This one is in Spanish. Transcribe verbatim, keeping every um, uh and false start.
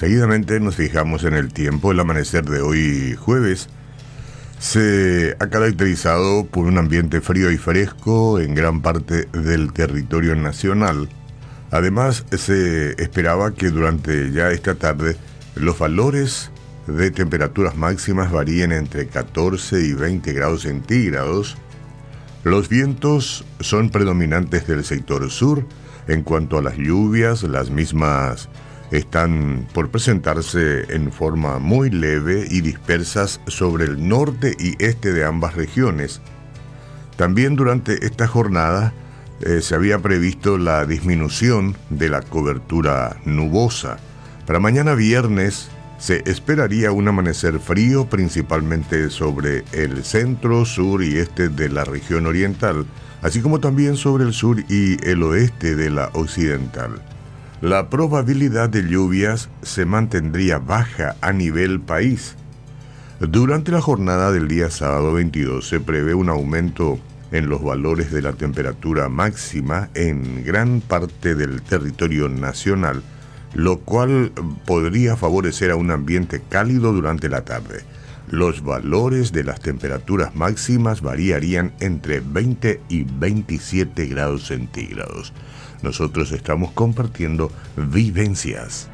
Seguidamente nos fijamos en el tiempo. El amanecer de hoy jueves se ha caracterizado por un ambiente frío y fresco en gran parte del territorio nacional. Además, se esperaba que durante ya esta tarde los valores de temperaturas máximas varíen entre catorce y veinte grados centígrados. Los vientos son predominantes del sector sur. En cuanto a las lluvias, las mismas están por presentarse en forma muy leve y dispersas sobre el norte y este de ambas regiones. También durante esta jornada eh, se había previsto la disminución de la cobertura nubosa. Para mañana viernes se esperaría un amanecer frío, principalmente sobre el centro, sur y este de la región oriental, así como también sobre el sur y el oeste de la occidental. La probabilidad de lluvias se mantendría baja a nivel país. Durante la jornada del día sábado veintidós se prevé un aumento en los valores de la temperatura máxima en gran parte del territorio nacional, lo cual podría favorecer a un ambiente cálido durante la tarde. Los valores de las temperaturas máximas variarían entre veinte y veintisiete grados centígrados. Nosotros estamos compartiendo vivencias.